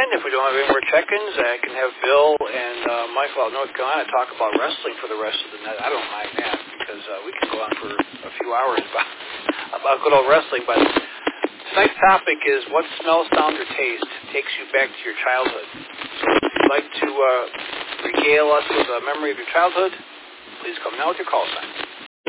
in. If we don't have any more check-ins, I can have Bill and Michael out in North Carolina talk about wrestling for the rest of the night. I don't mind that because we can go on for a few hours about good old wrestling. But tonight's topic is what smell, sound, or taste takes you back to your childhood. So if you'd like to regale us with a memory of your childhood, please come now with your call sign.